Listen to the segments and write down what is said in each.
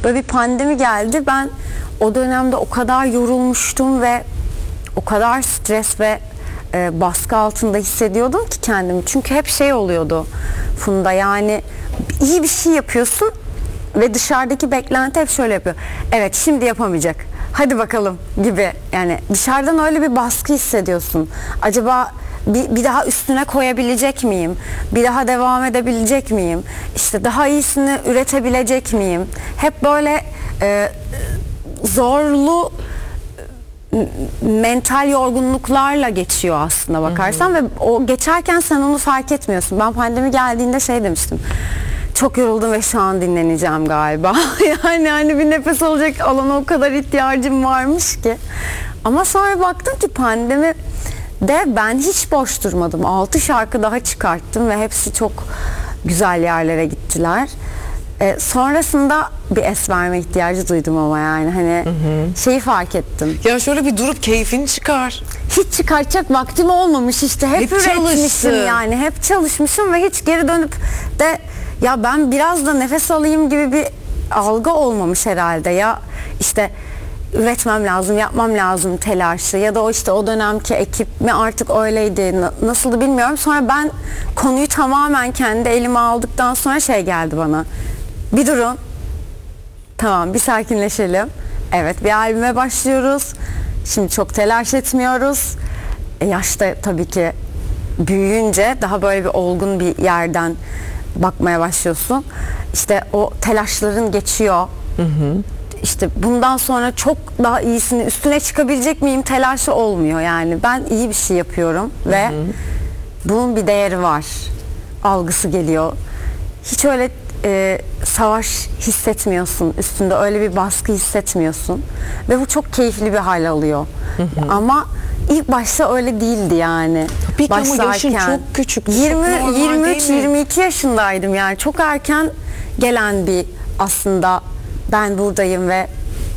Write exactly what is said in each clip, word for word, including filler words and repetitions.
böyle bir pandemi geldi. Ben o dönemde o kadar yorulmuştum ve o kadar stres ve e, baskı altında hissediyordum ki kendimi. Çünkü hep şey oluyordu Funda, yani iyi bir şey yapıyorsun ve dışarıdaki beklenti hep şöyle yapıyor. Evet, şimdi yapamayacak. Hadi bakalım gibi. Yani dışarıdan öyle bir baskı hissediyorsun. Acaba bir, bir daha üstüne koyabilecek miyim? Bir daha devam edebilecek miyim? İşte daha iyisini üretebilecek miyim? Hep böyle e, zorlu mental yorgunluklarla geçiyor aslında bakarsan. Hı hı. Ve o geçerken sen onu fark etmiyorsun. Ben pandemi geldiğinde şey demiştim. Çok yoruldum ve şu an dinleneceğim galiba. Yani hani bir nefes alacak alana o kadar ihtiyacım varmış ki. Ama sonra baktım ki pandemi de ben hiç boş durmadım. altı şarkı daha çıkarttım ve hepsi çok güzel yerlere gittiler. E, sonrasında bir es verme ihtiyacı duydum ama yani hani hı hı. şeyi fark ettim. Ya şöyle bir durup keyfini çıkar. Hiç çıkartacak vaktim olmamış işte. Hep, hep üretmişim yani. Hep çalışmışım ve hiç geri dönüp de ya ben biraz da nefes alayım gibi bir algı olmamış herhalde. Ya işte üretmem lazım, yapmam lazım telaşı ya da o işte o dönemki ekip mi artık öyleydi, nasıldı bilmiyorum. Sonra ben konuyu tamamen kendi elime aldıktan sonra şey geldi bana. Bir durun. Tamam, bir sakinleşelim. Evet, bir albüme başlıyoruz. Şimdi çok telaş etmiyoruz. E, yaşta tabii ki büyüyünce daha böyle bir olgun bir yerden bakmaya başlıyorsun. İşte o telaşların geçiyor. Hı hı. İşte bundan sonra çok daha iyisini üstüne çıkabilecek miyim telaşı olmuyor yani. Ben iyi bir şey yapıyorum ve hı hı. bunun bir değeri var. Algısı geliyor. Hiç öyle e, savaş hissetmiyorsun. Üstünde öyle bir baskı hissetmiyorsun. Ve bu çok keyifli bir hal alıyor. Hı hı. Ama ilk başta öyle değildi yani. Tabii ki ama yaşın çok küçük. yirmi, yirmi üç yirmi iki yaşındaydım yani. Çok erken gelen bir aslında ben buradayım ve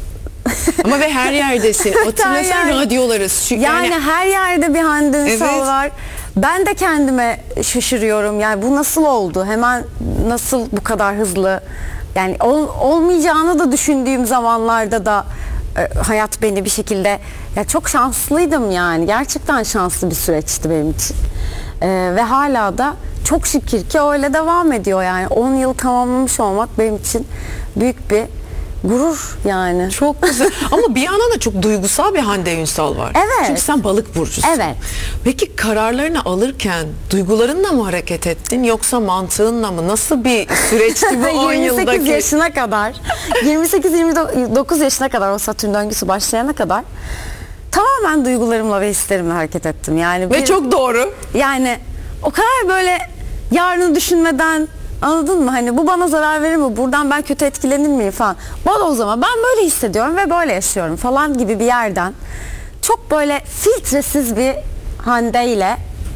ama ve her yerdesin. Hatırlasana yani, radyoları. Yani, yani her yerde bir Hande Ünsal evet. var. Ben de kendime şaşırıyorum. Yani bu nasıl oldu? Hemen nasıl bu kadar hızlı? Yani ol, olmayacağını da düşündüğüm zamanlarda da e, hayat beni bir şekilde ya çok şanslıydım yani. Gerçekten şanslı bir süreçti benim için. E, ve hala da çok şükür ki öyle devam ediyor yani. on yıl tamamlamış olmak benim için büyük bir gurur yani. Çok güzel. Ama bir yandan da çok duygusal bir Hande Ünsal var. Evet. Çünkü sen balık burcusun. Evet. Peki kararlarını alırken duygularınla mı hareket ettin yoksa mantığınla mı? Nasıl bir süreçti bu on yıldaki? yirmi sekiz yaşına kadar, yirmi sekiz yirmi dokuz yaşına kadar, o Satürn döngüsü başlayana kadar tamamen duygularımla ve hislerimle hareket ettim. Yani ve bir, çok doğru. Yani o kadar böyle yarını düşünmeden, anladın mı? Hani bu bana zarar verir mi? Buradan ben kötü etkilenir miyim falan. Bana o zaman ben böyle hissediyorum ve böyle yaşıyorum falan gibi bir yerden çok böyle filtresiz bir Hande ile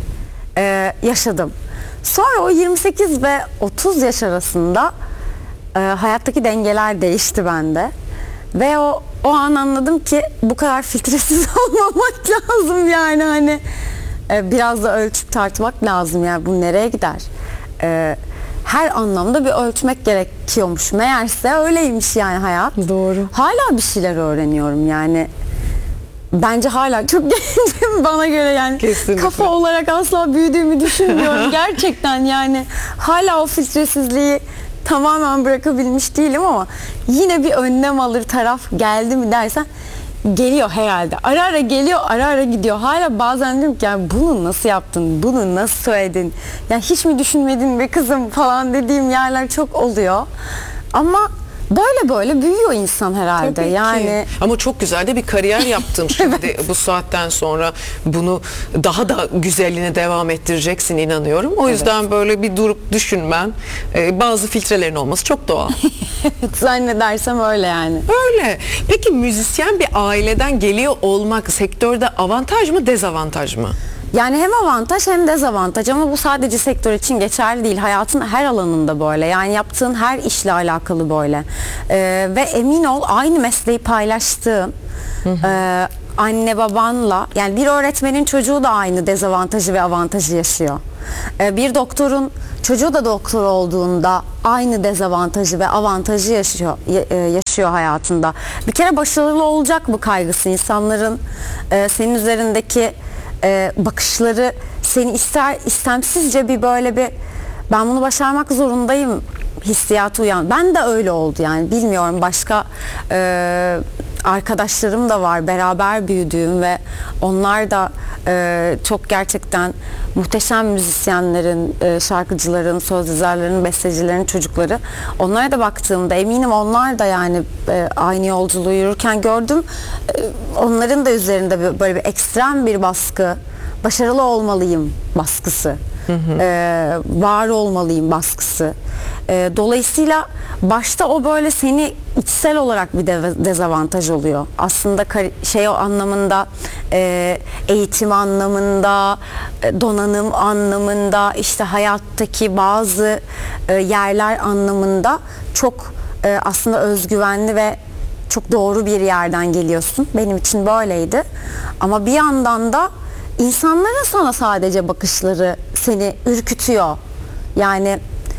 e, yaşadım. Sonra o yirmi sekiz ve otuz yaş arasında e, hayattaki dengeler değişti bende. Ve o o an anladım ki bu kadar filtresiz olmamak lazım yani hani e, biraz da ölçüp tartmak lazım yani bu nereye gider? E, her anlamda bir ölçmek gerekiyormuş. Meğerse öyleymiş yani hayat. Doğru. Hala bir şeyler öğreniyorum yani. Bence hala çok gencim bana göre yani. Kesinlikle. Kafa olarak asla büyüdüğümü düşünmüyorum. Gerçekten yani hala o filtresizliği tamamen bırakabilmiş değilim ama yine bir önlem alır taraf geldi mi dersen geliyor herhalde. Ara ara geliyor, ara ara gidiyor. Hala bazen diyorum ki yani bunu nasıl yaptın, bunu nasıl söyledin? Yani hiç mi düşünmedin be kızım falan dediğim yerler çok oluyor. Ama böyle böyle büyüyor insan herhalde. Tabii yani. Ki. Ama çok güzel de bir kariyer yaptın şimdi. Evet. Bu saatten sonra bunu daha da güzelliğine devam ettireceksin inanıyorum. O yüzden evet. böyle bir durup düşünmen, bazı filtrelerin olması çok doğal. Zannedersem öyle yani. Öyle. Peki müzisyen bir aileden geliyor olmak sektörde avantaj mı, dezavantaj mı? Yani hem avantaj hem dezavantaj ama bu sadece sektör için geçerli değil. Hayatın her alanında böyle. Yani yaptığın her işle alakalı böyle. Ee, ve emin ol aynı mesleği paylaştığın e, anne babanla, yani bir öğretmenin çocuğu da aynı dezavantajı ve avantajı yaşıyor. Ee, bir doktorun çocuğu da doktor olduğunda aynı dezavantajı ve avantajı yaşıyor yaşıyor hayatında. Bir kere başarılı olacak mı kaygısı, insanların e, senin üzerindeki e, bakışları seni ister istemsizce bir böyle bir ben bunu başarmak zorundayım hissiyatı uyan. Ben de öyle oldu yani, bilmiyorum, başka e, arkadaşlarım da var beraber büyüdüğüm ve onlar da e, çok gerçekten muhteşem müzisyenlerin, e, şarkıcıların, söz yazarların, bestecilerin çocukları. Onlara da baktığımda eminim onlar da yani e, aynı yolculuğu yürürken gördüm. E, onların da üzerinde böyle bir ekstrem bir baskı, başarılı olmalıyım baskısı. Hı hı. Ee, var olmalıyım baskısı. Ee, dolayısıyla başta o böyle seni içsel olarak bir de dezavantaj oluyor. Aslında şey o anlamında, e, eğitim anlamında, e, donanım anlamında, işte hayattaki bazı e, yerler anlamında çok e, aslında özgüvenli ve çok doğru bir yerden geliyorsun. Benim için böyleydi. Ama bir yandan da İnsanların sana sadece bakışları seni ürkütüyor. Yani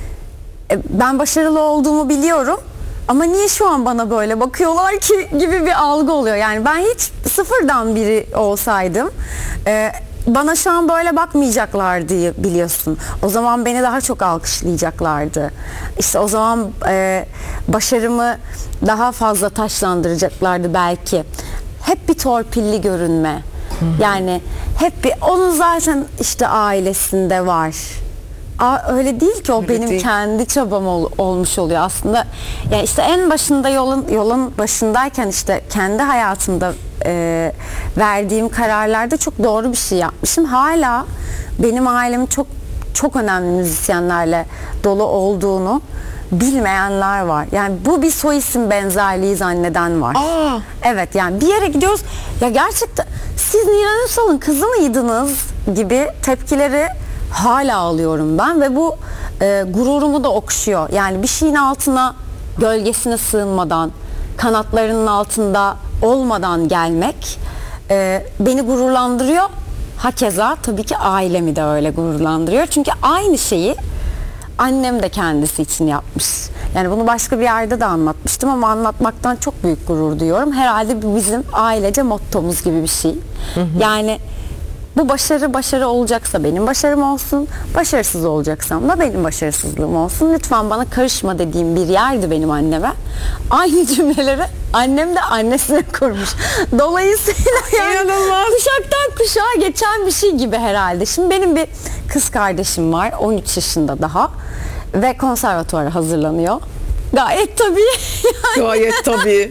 e, ben başarılı olduğumu biliyorum ama niye şu an bana böyle bakıyorlar ki gibi bir algı oluyor. Yani ben hiç sıfırdan biri olsaydım e, bana şu an böyle bakmayacaklardı, biliyorsun. O zaman beni daha çok alkışlayacaklardı. İşte o zaman e, başarımı daha fazla taşlandıracaklardı belki. Hep bir torpilli görünme. Yani hep bir, onun zaten işte ailesinde var. Aa, öyle değil ki, o öyle benim değil. Kendi çabam ol, olmuş oluyor aslında. Yani işte en başında yolun yolun başındayken işte kendi hayatımda e, verdiğim kararlarda çok doğru bir şey yapmışım. Hala benim ailemin çok çok önemli müzisyenlerle dolu olduğunu bilmeyenler var. Yani bu bir soy isim benzerliği zanneden var. Aa. Evet, yani bir yere gidiyoruz. Ya gerçekten siz Niran Ünsal'ın kızı mıydınız gibi tepkileri hala alıyorum ben ve bu e, gururumu da okşuyor. Yani bir şeyin altına, gölgesine sığınmadan, kanatlarının altında olmadan gelmek e, beni gururlandırıyor. Hakeza tabii ki ailemi de öyle gururlandırıyor. Çünkü aynı şeyi annem de kendisi için yapmış. Yani bunu başka bir yerde de anlatmıştım ama anlatmaktan çok büyük gurur duyuyorum. Herhalde bu bizim ailece mottomuz gibi bir şey. Hı hı. Yani bu başarı başarı olacaksa benim başarım olsun, başarısız olacaksam da benim başarısızlığım olsun. Lütfen bana karışma dediğim bir yerdi benim anneme. Aynı cümleleri annem de annesine kurmuş. Dolayısıyla yani kuşaktan kuşağa geçen bir şey gibi herhalde. Şimdi benim bir kız kardeşim var, on üç yaşında daha ve konservatuvara hazırlanıyor. Gayet tabii. Yani. Gayet tabii.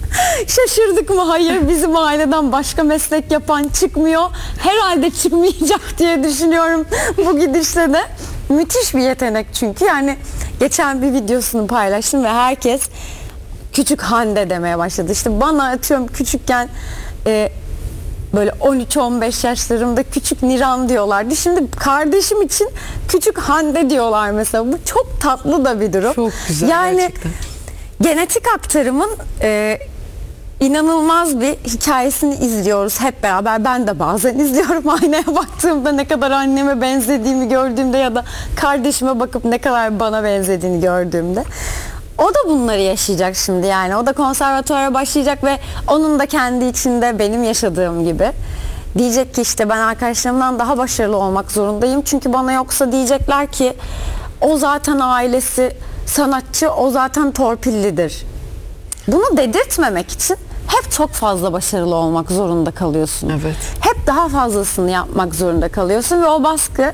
Şaşırdık mı? Hayır, bizim aileden başka meslek yapan çıkmıyor. Herhalde çıkmayacak diye düşünüyorum bu gidişle de. Müthiş bir yetenek çünkü. Yani geçen bir videosunu paylaştım ve herkes küçük Hande demeye başladı. İşte bana atıyorum küçükken e, böyle on üç on beş yaşlarımda küçük Niran diyorlardı. Şimdi kardeşim için küçük Hande diyorlar mesela. Bu çok tatlı da bir durum. Çok güzel yani, gerçekten. Genetik aktarımın e, inanılmaz bir hikayesini izliyoruz hep beraber. Ben de bazen izliyorum aynaya baktığımda ne kadar anneme benzediğimi gördüğümde ya da kardeşime bakıp ne kadar bana benzediğini gördüğümde. O da bunları yaşayacak şimdi yani. O da konservatuvara başlayacak ve onun da kendi içinde benim yaşadığım gibi. Diyecek ki işte ben arkadaşlarımdan daha başarılı olmak zorundayım. Çünkü bana yoksa diyecekler ki o zaten ailesi sanatçı, o zaten torpillidir. Bunu dedirtmemek için hep çok fazla başarılı olmak zorunda kalıyorsun. Evet. Hep daha fazlasını yapmak zorunda kalıyorsun ve o baskı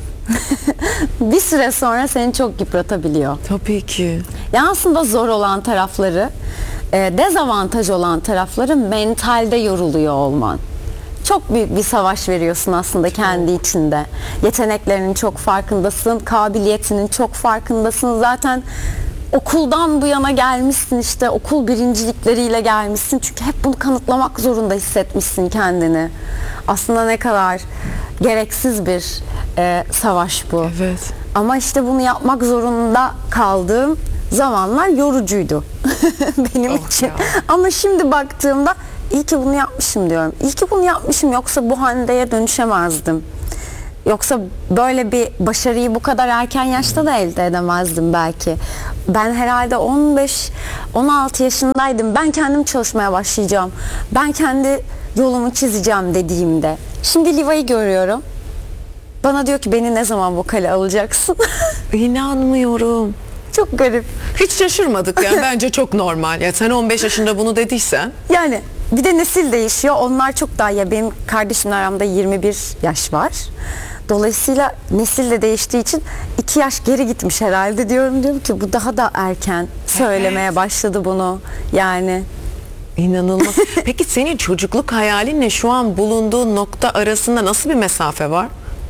bir süre sonra seni çok yıpratabiliyor. Tabii ki. Yani aslında zor olan tarafları, dezavantaj olan tarafları mentalde yoruluyor olman. Çok büyük bir savaş veriyorsun aslında kendi içinde. Yeteneklerinin çok farkındasın, kabiliyetinin çok farkındasın. Zaten okuldan bu yana gelmişsin, işte okul birincilikleriyle gelmişsin. Çünkü hep bunu kanıtlamak zorunda hissetmişsin kendini. Aslında ne kadar gereksiz bir e, savaş bu. Evet. Ama işte bunu yapmak zorunda kaldığım zamanlar yorucuydu benim oh için. Ya. Ama şimdi baktığımda iyi ki bunu yapmışım diyorum. İyi ki bunu yapmışım, yoksa bu Hande'ye dönüşemezdim. Yoksa böyle bir başarıyı bu kadar erken yaşta da elde edemezdim belki. Ben herhalde on beş on altı yaşındaydım. Ben kendim çalışmaya başlayacağım. Ben kendi yolumu çizeceğim dediğimde. Şimdi Liva'yı görüyorum. Bana diyor ki beni ne zaman vokale alacaksın? İnanmıyorum. Çok garip. Hiç şaşırmadık yani. Bence çok normal. Ya sen on beş yaşında bunu dediysen. Yani bir de nesil değişiyor. Onlar çok daha, ya benim kardeşimle aramda yirmi bir yaş var. Dolayısıyla nesil de değiştiği için iki yaş geri gitmiş herhalde diyorum. Diyorum ki bu daha da erken söylemeye başladı bunu. Yani İnanılmaz. Peki senin çocukluk hayalinle şu an bulunduğun nokta arasında nasıl bir mesafe var?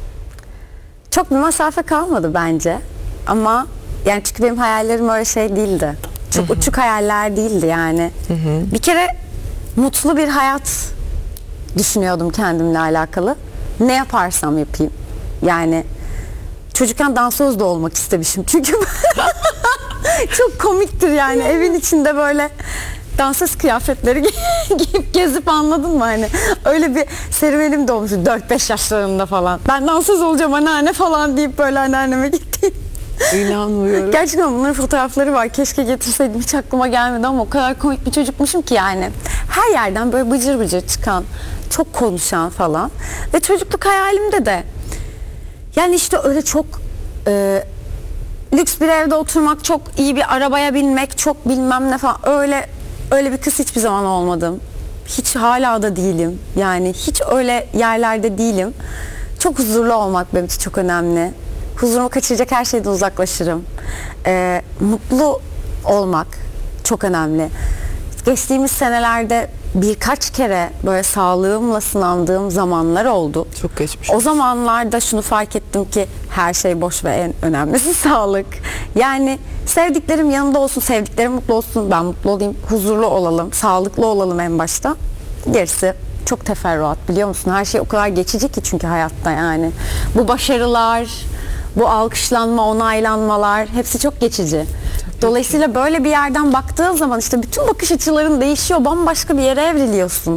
çok bir mesafe kalmadı bence. Ama yani çünkü benim hayallerim öyle şey değildi. Çok Hı-hı. uçuk hayaller değildi yani. Hı-hı. Bir kere mutlu bir hayat düşünüyordum kendimle alakalı. Ne yaparsam yapayım. Yani çocukken dansöz de olmak istemişim. Çünkü çok komiktir yani. Evin içinde böyle dansöz kıyafetleri giyip gezip, anladın mı hani? Öyle bir serüvenim de olmuş dört beş yaşlarında falan. Ben dansöz olacağım anneanne falan deyip böyle anneanneme gittim. İnanmıyorum. Gerçekten bunların fotoğrafları var. Keşke getirseydim, hiç aklıma gelmedi ama o kadar komik bir çocukmuşum ki yani. Her yerden böyle bıcır bıcır çıkan, çok konuşan falan. Ve çocukluk hayalimde de yani işte öyle çok e, lüks bir evde oturmak, çok iyi bir arabaya binmek, çok bilmem ne falan, öyle öyle bir kız hiçbir zaman olmadım. Hiç, hala da değilim. Yani hiç öyle yerlerde değilim. Çok huzurlu olmak benim için çok önemli. Huzurumu kaçıracak her şeyden uzaklaşırım. Ee, mutlu olmak çok önemli. Geçtiğimiz senelerde birkaç kere böyle sağlığımla sınandığım zamanlar oldu. Çok geçmiş. O zamanlarda şunu fark ettim ki her şey boş ve en önemlisi sağlık. Yani sevdiklerim yanımda olsun, sevdiklerim mutlu olsun, ben mutlu olayım, huzurlu olalım, sağlıklı olalım en başta. Gerisi çok teferruat, biliyor musun? Her şey o kadar geçici ki çünkü hayatta yani. Bu başarılar, bu alkışlanma, onaylanmalar hepsi çok geçici. Dolayısıyla böyle bir yerden baktığın zaman işte bütün bakış açıların değişiyor, bambaşka bir yere evriliyorsun.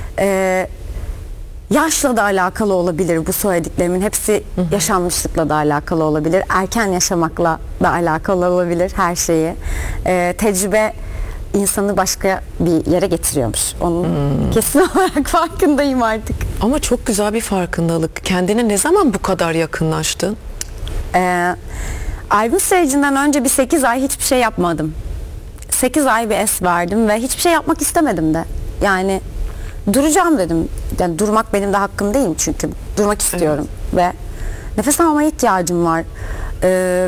Ee, yaşla da alakalı olabilir bu söylediklerimin hepsi, yaşanmışlıkla da alakalı olabilir, erken yaşamakla da alakalı olabilir her şeyi. Ee, tecrübe insanı başka bir yere getiriyormuş. Onun hmm. kesin olarak farkındayım artık. Ama çok güzel bir farkındalık. Kendine ne zaman bu kadar yakınlaştın? Ee, albüm sürecinden önce bir sekiz ay hiçbir şey yapmadım. sekiz ay bir es verdim ve hiçbir şey yapmak istemedim de. Yani duracağım dedim. Yani durmak benim de hakkım değil mi çünkü? Durmak istiyorum evet. Ve nefes almaya ihtiyacım var. Ee,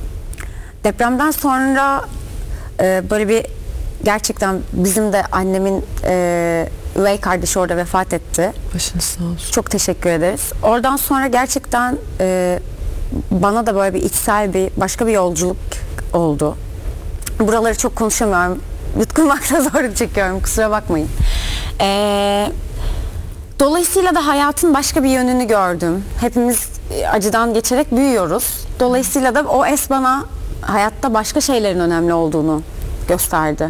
depremden sonra e, böyle bir, gerçekten bizim de annemin e, üvey kardeşi orada vefat etti. Başınız sağ olsun. Çok teşekkür ederiz. Oradan sonra gerçekten e, bana da böyle bir içsel bir başka bir yolculuk oldu. Buraları çok konuşamıyorum. Yutkunmakta zorluk çekiyorum. Kusura bakmayın. Ee, dolayısıyla da hayatın başka bir yönünü gördüm. Hepimiz acıdan geçerek büyüyoruz. Dolayısıyla da o es bana hayatta başka şeylerin önemli olduğunu gösterdi.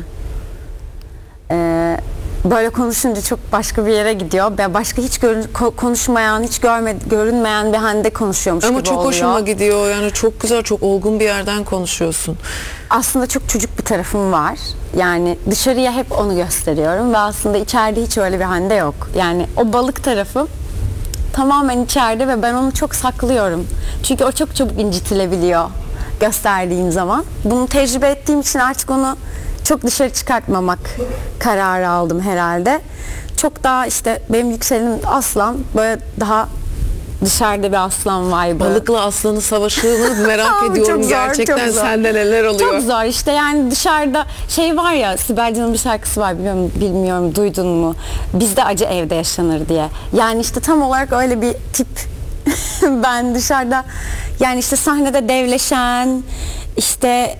Ee, böyle konuşunca çok başka bir yere gidiyor. Ben başka hiç görün, konuşmayan, hiç görmedi, görünmeyen bir Hande konuşuyormuş Ama gibi çok oluyor. hoşuma gidiyor. Yani çok güzel, çok olgun bir yerden konuşuyorsun. Aslında çok çocuk bir tarafım var. Yani dışarıya hep onu gösteriyorum ve aslında içeride hiç öyle bir Hande yok. Yani o balık tarafım tamamen içeride ve ben onu çok saklıyorum. Çünkü o çok çabuk incitilebiliyor gösterdiğim zaman. Bunu tecrübe ettiğim için artık onu çok dışarı çıkartmamak kararı aldım herhalde. Çok daha işte benim yükselenim aslan, böyle daha dışarıda bir aslan vibe'ı. Balıkla aslanı savaşını merak ediyorum zor, gerçekten sende neler oluyor? Çok zor işte, yani dışarıda şey var ya, Sibel Can'ın bir şarkısı var, bilmiyorum, bilmiyorum duydun mu? Bizde acı evde yaşanır diye. Yani işte tam olarak öyle bir tip. Ben dışarıda yani işte sahnede devleşen, işte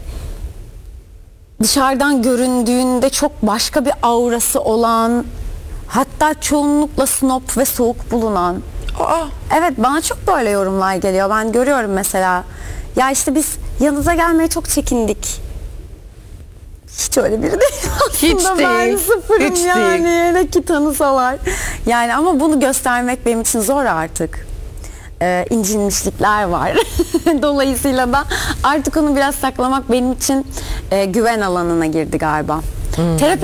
dışarıdan göründüğünde çok başka bir aurası olan, hatta çoğunlukla snob ve soğuk bulunan. Aa. Evet, bana çok böyle yorumlar geliyor. Ben görüyorum mesela. Ya işte biz yanınıza gelmeye çok çekindik. Hiç öyle biri değil aslında. Hiç ben değil. sıfırım Hiç yani. değil. Hele ki tanısalar. Yani ama bunu göstermek benim için zor artık. e, incinmişlikler var. Dolayısıyla da artık onu biraz saklamak benim için e, güven alanına girdi galiba. Hmm. Terapi